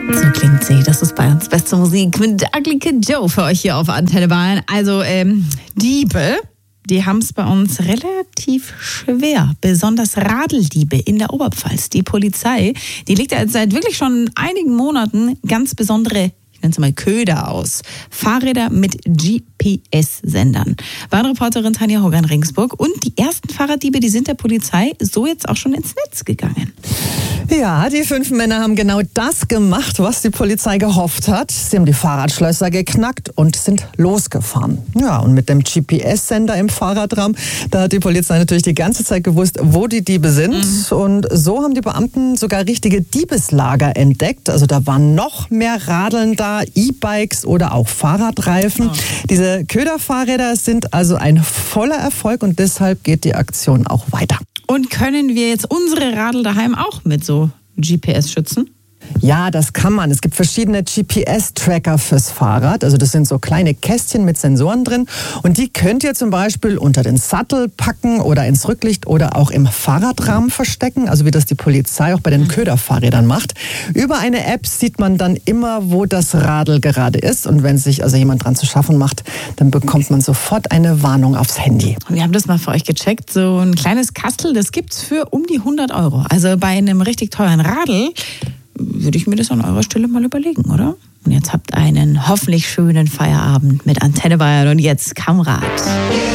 So klingt sie. Das ist Bayerns beste Musik mit Ugly Kid Joe für euch hier auf Antenne Bayern. Also Diebe, die haben es bei uns relativ schwer. Besonders Radeldiebe in der Oberpfalz. Die Polizei, die legt ja seit wirklich schon einigen Monaten ganz besondere, ich nenne es mal Köder aus. Fahrräder mit GPS-Sendern. Bahnreporterin Tanja Hogan-Ringsburg. Und die ersten Fahrraddiebe, die sind der Polizei so jetzt auch schon ins Netz gegangen. Ja, die 5 Männer haben genau das gemacht, was die Polizei gehofft hat. Sie haben die Fahrradschlösser geknackt und sind losgefahren. Ja, und mit dem GPS-Sender im Fahrradraum, da hat die Polizei natürlich die ganze Zeit gewusst, wo die Diebe sind. Und so haben die Beamten sogar richtige Diebeslager entdeckt. Also da waren noch mehr Radeln da, E-Bikes oder auch Fahrradreifen. Diese Köderfahrräder sind also ein voller Erfolg und deshalb geht die Aktion auch weiter. Und können wir jetzt unsere Radl daheim auch mit so GPS schützen? Ja, das kann man. Es gibt verschiedene GPS-Tracker fürs Fahrrad. Also das sind so kleine Kästchen mit Sensoren drin. Und die könnt ihr zum Beispiel unter den Sattel packen oder ins Rücklicht oder auch im Fahrradrahmen verstecken. Also wie das die Polizei auch bei den Köderfahrrädern macht. Über eine App sieht man dann immer, wo das Radl gerade ist. Und wenn sich also jemand dran zu schaffen macht, dann bekommt man sofort eine Warnung aufs Handy. Wir haben das mal für euch gecheckt. So ein kleines Kastel, das gibt's für um die 100 €. Also bei einem richtig teuren Radl würde ich mir das an eurer Stelle mal überlegen, oder? Und jetzt habt einen hoffentlich schönen Feierabend mit Antenne Bayern und jetzt Kamrat.